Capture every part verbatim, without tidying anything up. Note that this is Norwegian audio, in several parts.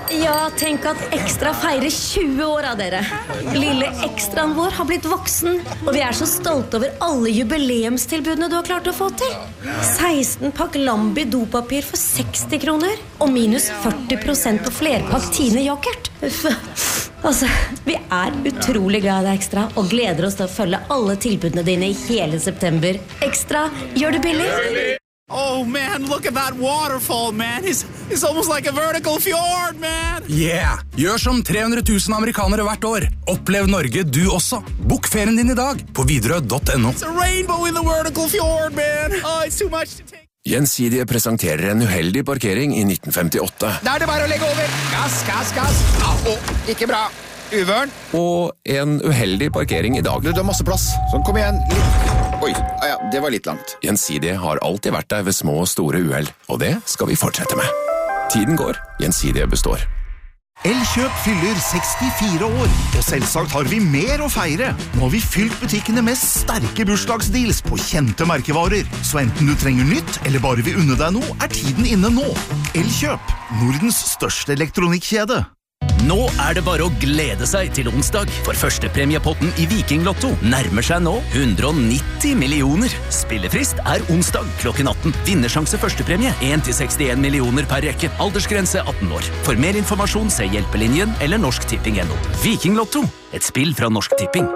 Ja, tenk at Ekstra feirer tjue år av dere. Lille Ekstraen vår har blitt voksen, og vi er så stolte over alle jubileumstilbudene du har klart å få til. seksten pakk Lambi dopapir for seksti kroner, og minus førti prosent på flerpakk Tine yoghurt. Altså, vi er utrolig glad i deg, Ekstra, og gleder oss til å følge alle tilbudene dine i hele september. Ekstra, gjør det billig. Oh man, look at that waterfall, man. It's, it's almost like a vertical fjord, man. Yeah! Gjør som tre hundre tusen amerikanere hvert år. Opplev Norge du også. Bok ferien din i dag på Widerøe punktum no. It's a rainbow in the vertical fjord, man. Oh, it's too much to take. Gjensidige presenterer en uheldig parkering i nitten femtiåtte. Da er det bare å legge over. Gass, gass, gass. Au, ikke bra. Uvørn. Og en uheldig parkering i dag. Du, du har masse plass. Sånn, kom igjen. Litt. Oi, ah ja, det var litt langt. Gjensidige har alltid vært der ved små og store uheld, og det skal vi fortsette med. Tiden går, Gjensidige består. Elkjøp fyller sekstifire år, og selvsagt har vi mer å feire. Nå har vi fylt butikkene med sterke bursdagsdeals på kjente merkevarer. Så enten du trenger nytt, eller bare vil unne deg noe, er tiden inne nå. Elkjøp, Nordens største elektronikkjede. Nå er det bare å glede seg til onsdag, for førstepremiepotten i Viking Lotto nærmer seg nå hundre og nitti millioner. Spillefrist er onsdag klokken atten. Vinnersjanse førstepremie en til sekstien millioner per rekke. Aldersgrense atten år. For mer informasjon se Hjelpelinjen eller Norsk Tipping punktum no. Viking Lotto, et spill fra Norsk Tipping.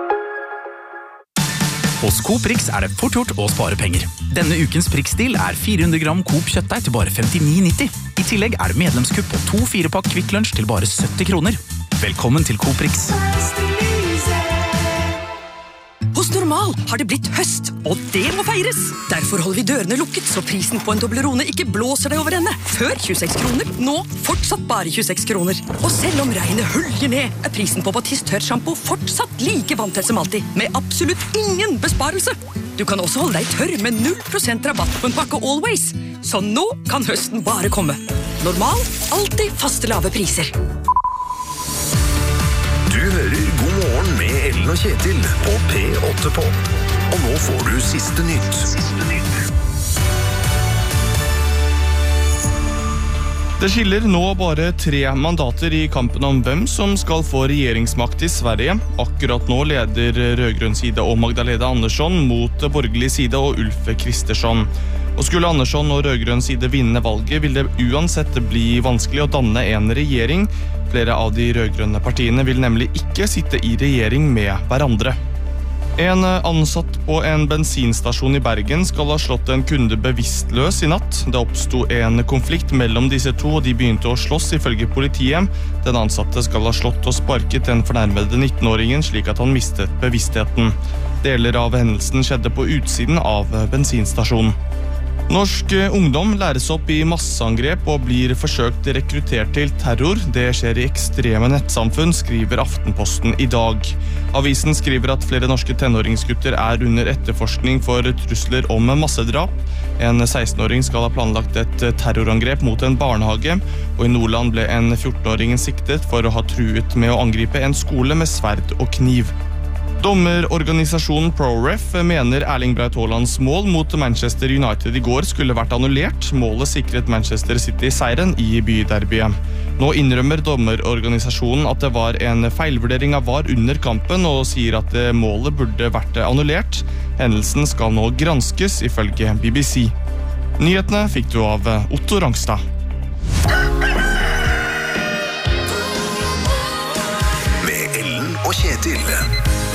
Hos Coop Rix er det fort gjort å spare penger. Denne ukens Prix-stil er fire hundre gram Coop kjøttdeig til bare femtini nitti. I tillegg er det medlemskupp på to fire pakk Kvikk Lunsj til bare sytti kroner. Velkommen til Coop Rix. Hos Normal har det blitt høst, og det må feires. Derfor holder vi dørene lukket, så prisen på en Toblerone ikke blåser deg over ende. Før tjueseks kroner, nå fortsatt bare tjueseks kroner. Og selv om regnet hølger ned, er prisen på Batiste tørrshampoo fortsatt like vanntett som alltid, med absolutt ingen besparelse. Du kan også holde deg tørr med null prosent rabatt på en pakke Always. Så nå kan høsten bare komme. Normal, alltid faste lave priser. Du hører God morgen med Ellen og Kjetil på P åtte på. Og nå får du siste nytt. Siste nytt. Det skiller nå bare tre mandater i kampen om hvem som skal få regjeringsmakt i Sverige. Akkurat nå leder rødgrønn side og Magdalena Andersson mot borgerlig side og Ulf Kristersson. Og skulle Andersson og rødgrønn side vinne valget, vil det uansett bli vanskelig å danne en regjering. Flere av de rødgrønne partiene vil nemlig ikke sitte i regjering med hverandre. En ansatt på en bensinstasjon i Bergen skal ha slått en kunde bevisstløs i natt. Det oppstod en konflikt mellom disse to, og de begynte å slåss ifølge politiet. Den ansatte skal ha slått og sparket den fornærmede nittenåringen slik at han mistet bevisstheten. Deler av hendelsen skjedde på utsiden av bensinstasjonen. Norsk ungdom læres opp i masseangrep og blir forsøkt rekruttert til terror. Det skjer i ekstreme nettsamfunn, skriver Aftenposten i dag. Avisen skriver at flere norske tenåringsgutter er under etterforskning for trusler om massedrap. En sekstenåring skal ha planlagt et terrorangrep mot en barnehage, og i Nordland ble en fjortenåring siktet for å ha truet med å angripe en skole med sverd og kniv. Dommerorganisasjonen ProRef mener Erling Braut Haalands mål mot Manchester United i går skulle vært annullert. Målet sikret Manchester City seieren i byderbyet. Nå innrømmer dommerorganisasjonen at det var en feilvurdering av V A R under kampen, og sier at målet burde vært annullert. Hendelsen skal nå granskes ifølge B B C. Nyhetene fikk du av Otto Rangstad. Med Ellen og Kjetil.